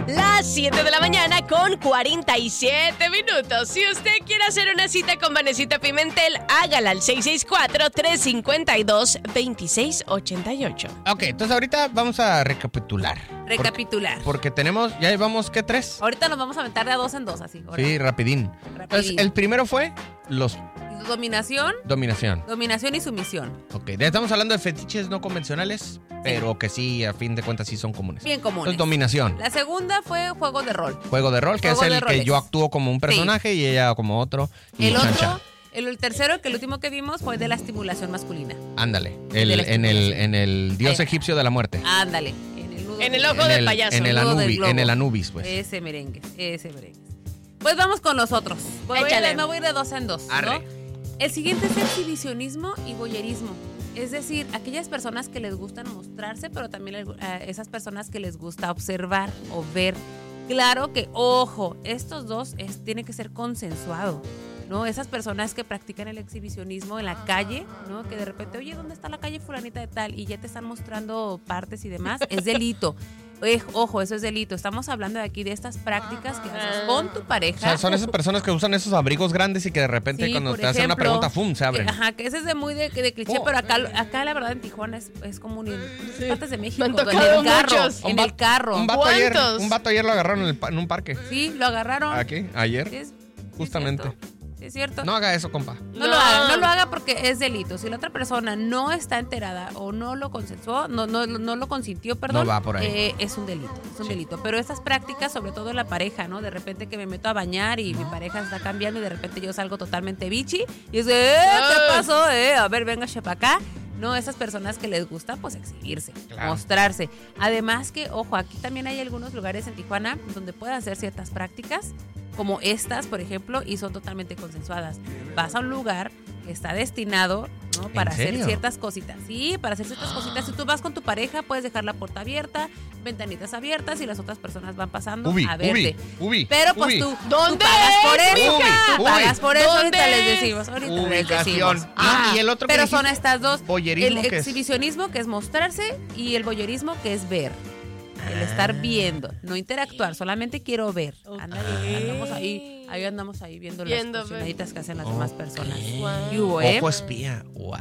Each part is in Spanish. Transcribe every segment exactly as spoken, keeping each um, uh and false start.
Las siete de la mañana con cuarenta y siete minutos. Si usted quiere hacer una cita con Vanesita Pimentel, hágala al seis seis cuatro, tres cinco dos, dos seis ocho ocho. Ok, entonces ahorita vamos a recapitular. Recapitular. Porque, porque tenemos, ya llevamos, ¿qué? ¿Tres? Ahorita nos vamos a aventar de a dos en dos, así. Ahora. Sí, rapidín. Rapidín. Entonces, el primero fue los... Dominación. Dominación. Dominación y sumisión. Ok, ya estamos hablando de fetiches no convencionales, pero que sí, a fin de cuentas, sí son comunes. Bien comunes. Entonces, dominación. La segunda fue juego de rol. Juego de rol, que Juego es de el que roles. yo actúo como un personaje y ella como otro. Y El chan, otro, chan. el, el tercero, que el último que vimos fue de la estimulación masculina. Ándale, el, De la en, el, estimulación. en el dios Ahí. egipcio de la muerte. Ándale. En el, nudo En el del- ojo en del el, payaso. En el, nudo del Anubi, globo. en el Anubis, pues. Ese merengue, ese merengue. Pues vamos con los otros. Voy a ir Échale. de- me voy a ir de dos en dos, ¿no? Arre. El siguiente es exhibicionismo y voyerismo. Es decir, aquellas personas que les gustan mostrarse, pero también a esas personas que les gusta observar o ver. Claro que, ojo, estos dos es, tiene que ser consensuado, ¿no? Esas personas que practican el exhibicionismo en la calle, ¿no? Que de repente, oye, ¿dónde está la calle fulanita de tal? Y ya te están mostrando partes y demás, es delito. Eh, ojo, eso es delito. Estamos hablando de aquí de estas prácticas que haces con tu pareja. O sea, son esas personas que usan esos abrigos grandes y que de repente Sí, cuando por te hacen una ejemplo, pregunta, ¡fum!, se abren. que- ajá, que ese es de muy de, de cliché, Oh. pero acá, acá la verdad en Tijuana es, es común en muchas partes de México. Me han en tocado el carro, muchos. en va- el carro. Un vato, ayer, ¿Cuántos? un vato ayer lo agarraron en, el pa- en un parque. Sí, lo agarraron. ¿Aquí? ¿Ayer? Sí, es- sí es Justamente. cierto, sí es cierto. No haga eso, compa. No, lo haga, no lo haga porque es delito. Si la otra persona no está enterada o no lo consensuó, no, no, no lo consintió, perdón, No va por ahí. eh, es un delito, es un Sí. delito. Pero estas prácticas, sobre todo en la pareja, ¿no? De repente que me meto a bañar y mi pareja está cambiando y de repente yo salgo totalmente bichi y es de, eh, ¿qué Ah. pasó? Eh, a ver, venga, para acá. No, esas personas que les gusta, pues, exhibirse, Claro. mostrarse. Además que, ojo, aquí también hay algunos lugares en Tijuana donde pueden hacer ciertas prácticas, como estas, por ejemplo, y son totalmente consensuadas. Vas a un lugar que está destinado, ¿no? ¿En Para hacer serio? ciertas cositas. Sí, para hacer ciertas cositas. Si tú vas con tu pareja, puedes dejar la puerta abierta, ventanitas abiertas y las otras personas van pasando Ubi, a verte. ubi, ubi. Pero pues ubi. tú, ¿Dónde tú pagas por es, eso. mija? Tú Ubi, pagas por eso. ¿dónde Ahorita les es? decimos. Ahorita les Ubicación. decimos. Ah, y el otro que Pero dijiste, son estas dos. voyerismo, El ¿qué es? exhibicionismo, que es mostrarse, y el voyerismo, que es ver. El Ah. estar viendo, no interactuar, solamente quiero ver. Ándale, andamos ahí, ahí andamos ahí viendo, Viendo, las cocinaditas que hacen las Ok. demás personas. Wow. Y hubo, ¿eh? Ojo espía. Wow.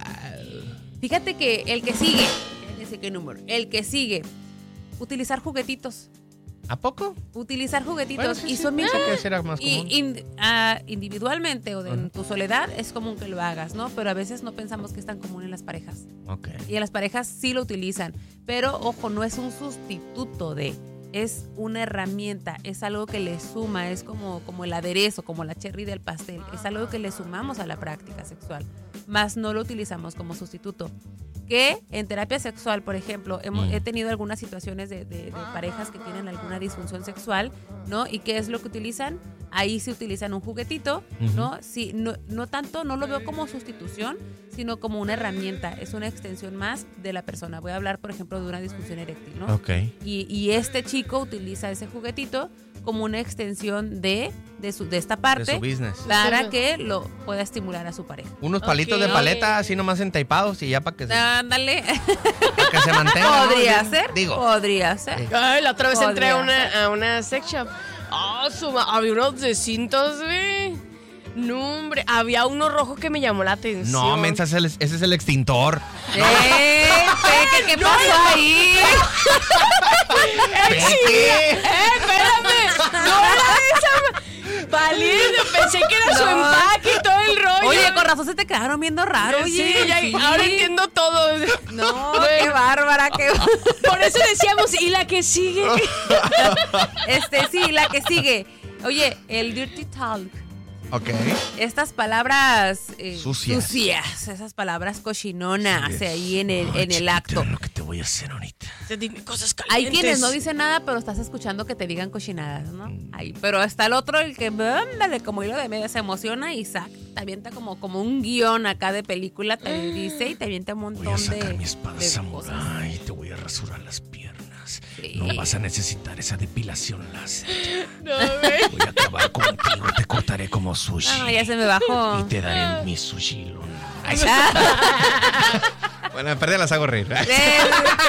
Fíjate que el que sigue, ya sé qué número, el que sigue, utilizar juguetitos. ¿A poco? Utilizar juguetitos Bueno, sí, y sí, son bien pensé que ese era más y común. in- ah, individualmente o de- en Ajá. tu soledad es común que lo hagas, ¿no? Pero a veces no pensamos que es tan común en las parejas. Ok. Y en las parejas sí lo utilizan. Pero, ojo, no es un sustituto de, es una herramienta, es algo que le suma, es como, como el aderezo, como la cherry del pastel. Es algo que le sumamos a la práctica sexual, más no lo utilizamos como sustituto. Que en terapia sexual, por ejemplo, hemos, Mm. he tenido algunas situaciones de, de- de parejas que tienen alguna disfunción sexual, ¿no? ¿Y qué es lo que utilizan? Ahí se utilizan un juguetito, ¿no? Sí, no, no tanto, no lo veo como sustitución, sino como una herramienta, es una extensión más de la persona. Voy a hablar, por ejemplo, de una disfunción eréctil, ¿no? Ok. Y, y este chico utiliza ese juguetito como una extensión de, de, su, de esta parte De su business. para Ujú. que lo pueda estimular a su pareja. Unos palitos Ok. de paleta así nomás entaipados y ya para que se, Ándale. para que se mantenga. ¿no? Podría Sí. ser. Digo. Podría ser. Sí. Ay, la otra vez entré a Podría una, a una sex shop. Ah, su ma- había unos de cintos, güey. No, hombre, había uno rojo que me llamó la atención. No, mensa, ese es el, ese es el extintor. ¡Eh! ¿Qué, qué pasó ahí? ¿Qué? ¡Eh, espérame! ¡No era esa! Valiente, pensé que era su No. empaque y todo el rollo. Oye, con razón se te quedaron viendo raro, Sí, oye. ya- Sí. ahora entiendo todo. No, Bueno. qué bárbara, qué Por eso decíamos, ¿y la que sigue? Este, sí, la que sigue. Oye, el dirty talk. Ok. Estas palabras eh, Sucias. sucias, esas palabras cochinonas Sí. ahí en el, Ay, en el acto. chiquita, lo que te voy a hacer ahorita. Se dicen cosas Hay calientes. quienes no dicen nada, pero estás escuchando que te digan cochinadas, ¿no? Ahí, pero está el otro, el que, ándale, como hilo de media, se emociona y saca, te avienta como, como un guión acá de película, te dice y te avienta un montón Voy a sacar de, mi espada de cosas. samurai y te voy a rasurar las piernas. Sí. No vas a necesitar esa depilación láser. No, güey. Voy a acabar contigo, te cortaré como sushi. Ah, ya se me bajó. Y te daré mi sushi. Ah, Bueno, me perdí, las hago reír. eh, Me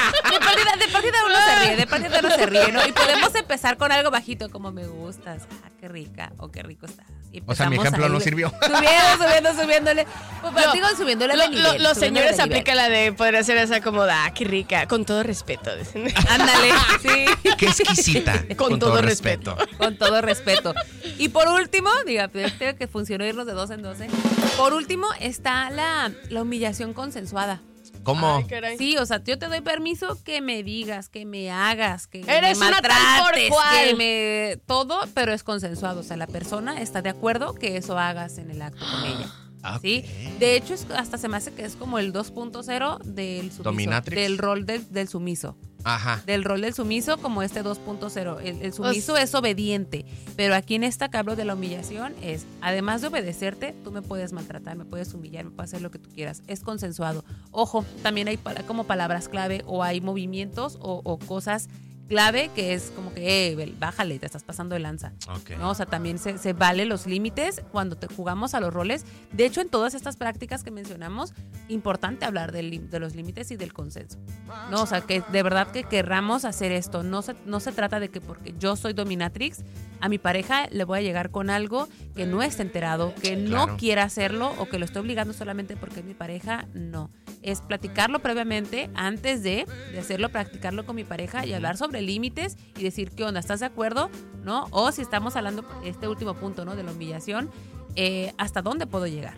partida, de partida uno se ríe, de partida uno se ríe, ¿no? Y podemos empezar con algo bajito, como me gustas, ah, qué rica, o qué rico estás. Y O sea, mi ejemplo no sirvió. Subiendo, subiendo, subiéndole. Pues, pero No, digo, subiéndole Lo- de nivel. lo- los subiéndole señores de nivel. aplican la de poder hacer esa como, ah, qué rica, con todo respeto. dicen. Ándale, sí. Qué exquisita. Con todo respeto. Con todo respeto. Y por último, diga, creo que funcionó irnos de dos en doce. Por último está la, la humillación consensuada. ¿Cómo? Ay, caray. Sí, o sea, yo te doy permiso que me digas, que me hagas, que Eres me una tal por maltrates, cual. que me... Todo, pero es consensuado. O sea, la persona está de acuerdo que eso hagas en el acto con ella. Ok. ¿Sí? De hecho, es, hasta se me hace que es como el dos punto cero del sumiso. Dominatrix. Del rol del, del sumiso. Ajá. Del rol del sumiso como este dos punto cero. El, el sumiso O es obediente, pero aquí en esta que hablo de la humillación es, además de obedecerte, tú me puedes maltratar, me puedes humillar, me puedes hacer lo que tú quieras. Es consensuado. Ojo, también hay para- como palabras clave o hay movimientos o, o cosas clave que es como que, eh, Bel, bájale, te estás pasando de lanza. Ok. ¿No? O sea, también se, se vale los límites cuando te jugamos a los roles. De hecho, en todas estas prácticas que mencionamos, importante hablar del lim- de los límites y del consenso. ¿No? O sea, que de verdad que querramos hacer esto. No se, no se trata de que porque yo soy dominatrix, a mi pareja le voy a llegar con algo que no esté enterado, que no Claro. quiera hacerlo o que lo estoy obligando solamente porque es mi pareja. No. Es platicarlo previamente antes de, de hacerlo, practicarlo con mi pareja y hablar sobre límites y decir, ¿qué onda? ¿Estás de acuerdo? ¿No? O si estamos hablando, este último punto, ¿no? De la humillación, eh, ¿hasta dónde puedo llegar?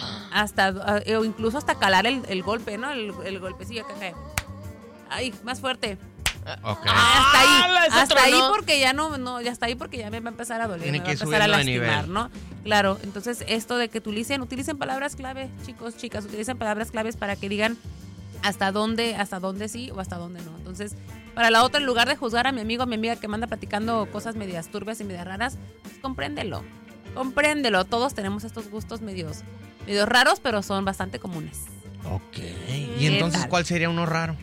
Hasta, eh, o incluso hasta calar el, el golpe, ¿no? El, el golpecillo que cae. Ay, más fuerte. Ok. Ah, hasta Ah, ahí, ese hasta ahí tronó. porque ya no, no, ya está ahí porque ya me va a empezar a doler, Tiene me que va a ir empezar a subiendo de lastimar, nivel. ¿no? Claro, entonces esto de que utilicen, utilicen palabras clave, chicos, chicas, utilicen palabras claves para que digan hasta dónde, hasta dónde sí o hasta dónde no. Entonces, para la otra, en lugar de juzgar a mi amigo, a mi amiga que me anda platicando cosas medias turbias y medias raras, pues compréndelo, compréndelo. Todos tenemos estos gustos medios, medios raros, pero son bastante comunes. Ok. ¿Y ¿Qué entonces tal? cuál sería uno raro?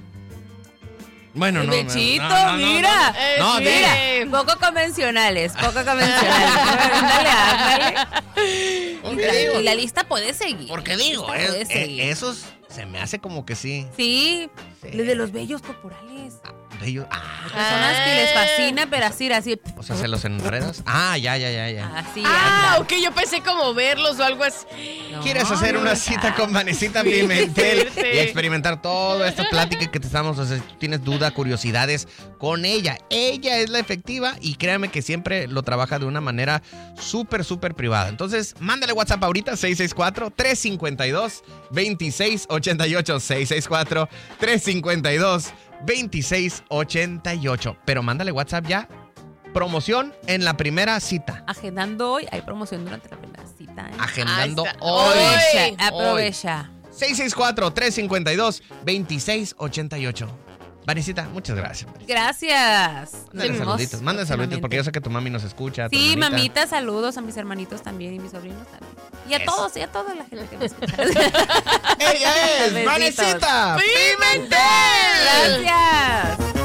Bueno, El no. no, Bechito, no, no, no, mira. Eh, No, sí. mira. Poco convencionales, poco convencionales. Ándale, ándale. ¿Por Y qué la, digo? y la lista puede seguir. Porque digo, La lista es- puede eh, seguir. esos se me hace como que sí. Sí, Sí. el de los vellos corporales. De ellos. Ah, Hay personas que les fascina, pero así, así. o sea, se los enredas. Ah, ya, ya, ya, ya. Así, Ah, anda. ok, yo pensé como verlos o algo así. No, ¿Quieres hacer no, una no. cita con Vanesita Pimentel Sí. y experimentar toda esta plática que te estamos, o sea, si tú tienes duda, curiosidades con ella? Ella es la efectiva y créame que siempre lo trabaja de una manera súper, súper privada. Entonces, mándale WhatsApp ahorita, seis seis cuatro, tres cinco dos, dos seis ocho ocho, seis seis cuatro, tres cinco dos, dos seis ocho ocho. Pero mándale WhatsApp ya. Promoción en la primera cita. Agendando hoy, hay promoción durante la primera cita. ¿eh? Agendando Ahí está. hoy. Aprovecha, aprovecha. seis seis cuatro, tres cinco dos, dos seis ocho ocho. Vanesita, muchas gracias. Gracias. Nos Mándale vemos saluditos, mándale saluditos porque yo próximamente. sé que tu mami nos escucha. tu Sí, hermanita. mamita, saludos a mis hermanitos también y mis sobrinos también. Y a Eso. todos, y a toda la gente que me escucha. ¡Ella es Besitos. Vanesita ¡Pimentel! Gracias.